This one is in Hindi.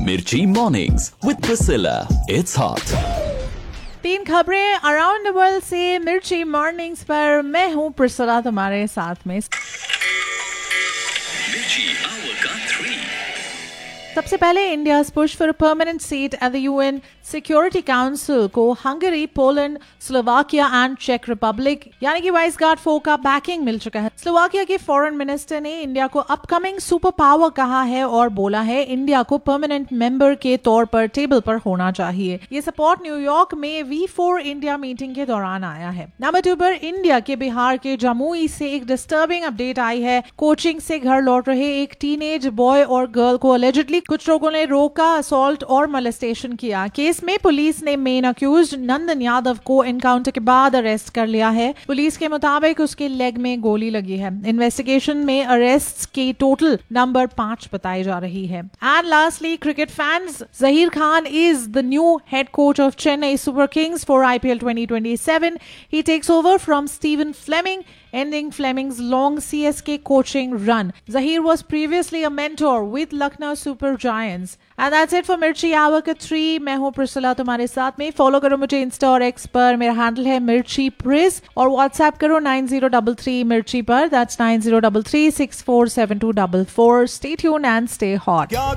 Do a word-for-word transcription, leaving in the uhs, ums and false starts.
Mirchi Mornings with Priscilla. It's hot. तीन खबरें अराउंड द वर्ल्ड से मिर्ची मॉर्निंग्स पर मैं हूँ प्रिसला तुम्हारे साथ में। सबसे पहले India push for permanent seat at the UN security council को Hungary, Poland, Slovakia and check Republic यानी कि वाइस गार्ड फोर का बैकिंग मिल चुका है। स्लोवाकिया के फॉरेन मिनिस्टर ने इंडिया को अपकमिंग सुपर पावर कहा है और बोला है इंडिया को परमानेंट मेंबर के तौर पर टेबल पर होना चाहिए। ये सपोर्ट न्यूयॉर्क में वी फोर इंडिया मीटिंग के दौरान आया है। नंबर टू पर इंडिया के बिहार के जमुई से एक डिस्टर्बिंग अपडेट आई है। कोचिंग से घर लौट रहे एक टीनेज बॉय और गर्ल को अलेजिडली कुछ लोगों ने रोका, असॉल्ट और मोलेस्टेशन किया। केस में पुलिस ने मेन अक्यूज्ड नंदन यादव को एनकाउंटर के बाद अरेस्ट कर लिया है। पुलिस के मुताबिक उसके लेग में गोली लगी है। इन्वेस्टिगेशन में अरेस्ट्स की टोटल नंबर पांच बताई जा रही है। And lastly cricket fans, Zaheer Khan is the new head coach of Chennai super Kings for IPL twenty twenty-seven. He takes over from Stephen Fleming, ending Fleming's long C S K coaching run. Zahir was previously a mentor with Lucknow Super Giants. And that's it for Mirchi Hour का three. मैं हूँ प्रिसला तुम्हारे साथ में। फॉलो करो मुझे इंस्टा और एक्स पर, मेरा हैंडल है मिर्ची प्रिस, और व्हाट्सएप करो nine zero three three मिर्ची पर, that's nine zero three three six four seven two four four. Stay tuned and stay hot.